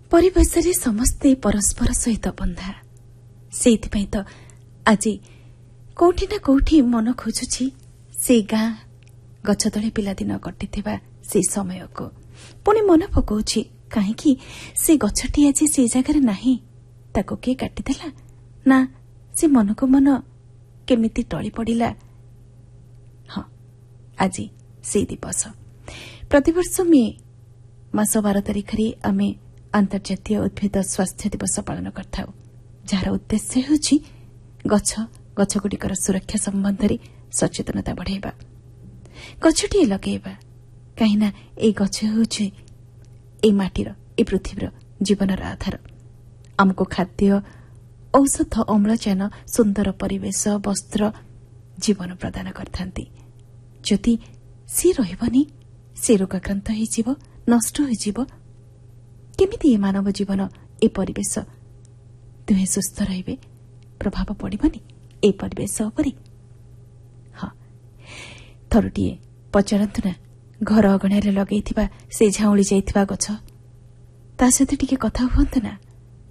ପରିବେଶରେ ସମସ୍ତେ ପରସ୍ପର ସହିତ ବନ୍ଧା। ସେଇଥିପାଇଁ ତ ଆଜି କୋଉଠି ନା କୋଉଠି ମନ ଖୋଜୁଛି ସେଇ ଗାଁ ଗଛ ତଳେ ପିଲାଦିନ କଟିଥିବା ସେଇ ସମୟକୁ। ପୁଣି ମନେ ପକାଉଛି କାହିଁକି ସେ ଗଛଟି ଆଜି ସେଇ ଜାଗାରେ ନାହିଁ। ତାକୁ କିଏ କାଟିଦେଲା ନା ସେ ମନକୁ ମନ କେମିତି ଟଳି ପଡ଼ିଲା। ହଁ, ଆଜି ସେଇ ଦିବସ। ପ୍ରତିବର୍ଷ ମେ ମାସ 12 ତାରିଖରେ ଆମେ ଆନ୍ତର୍ଜାତୀୟ ଉଦ୍ଭିଦ ସ୍ୱାସ୍ଥ୍ୟ ଦିବସ ପାଳନ କରିଥାଉ, ଯାହାର ଉଦ୍ଦେଶ୍ୟ ହେଉଛି ଗଛଗୁଡ଼ିକର ସୁରକ୍ଷା ସମ୍ବନ୍ଧରେ ସଚେତନତା ବଢ଼ାଇବା, ଗଛଟିଏ ଲଗାଇବା। କାହିଁକିନା ଏହି ଗଛ ହେଉଛି এই ମାଟିର, এই ପୃଥିବୀର ଜୀବନର ଆଧାର। ଆମକୁ ଖାଦ୍ୟ, ଔଷଧ, ଅମ୍ଳଜାନ, ସୁନ୍ଦର ପରିବେଶ, ବସ୍ତ୍ର, ଜୀବନ ପ୍ରଦାନ କରିଥାନ୍ତି। ଯଦି ସେ ରହିବନି, ସେ ରୋଗାକ୍ରାନ୍ତ ହୋଇଯିବ, ନଷ୍ଟ ହୋଇଯିବ, କେମିତି ଏ ମାନବ ଜୀବନ, ଏ ପରିବେଶ ଦୁହେଁ ସୁସ୍ଥ ରହିବେ? ପ୍ରଭାବ ପଡ଼ିବନି ଏ ପରିବେଶ ଉପରେ? ହଁ, ଥରୁଟିଏ ପଚାରନ୍ତୁ ନା, ଘର ଅଗଣାରେ ଲଗେଇଥିବା ସେ ଝାଉଁଳି ଯାଇଥିବା ଗଛ, ତା ସହିତ ଟିକେ କଥା ହୁଅନ୍ତୁ ନା।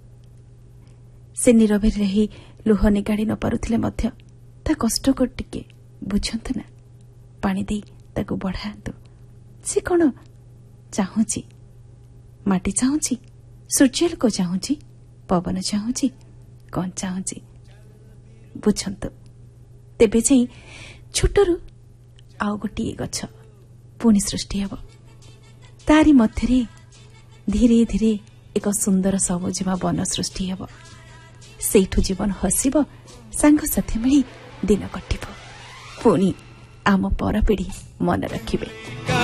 ସେ ନୀରବରେ ରହି ଲୁହ ନିଗାଡ଼ି ନ ପାରୁଥିଲେ ମଧ୍ୟ ତା କଷ୍ଟକୁ ଟିକେ ବୁଝନ୍ତୁ ନା। ପାଣି ଦେଇ ତାକୁ ବଢ଼ାନ୍ତୁ। ସେ କ'ଣ ଚାହୁଁଛି? ମାଟି ଚାହୁଁଛି, ସୂର୍ଯ୍ୟାଲୋକ ଚାହୁଁଛି, ପବନ ଚାହୁଁଛି, କ'ଣ ଚାହୁଁଛି? ବୁଝନ୍ତୁ। ତେବେ ଯାଇ ଛୋଟରୁ ଆଉ ଗୋଟିଏ ଗଛ ପୁଣି ସୃଷ୍ଟି ହେବ। ତାରି ମଧ୍ୟରେ ଧୀରେ ଧୀରେ ଏକ ସୁନ୍ଦର ସବୁଜିମା ବନ ସୃଷ୍ଟି ହେବ। ସେଇଠୁ ଜୀବନ ହସିବ, ସାଙ୍ଗସାଥି ମିଳି ଦିନ କଟିବ। ପୁଣି ଆମ ପରପିଢ଼ି ମନେ ରଖିବେ।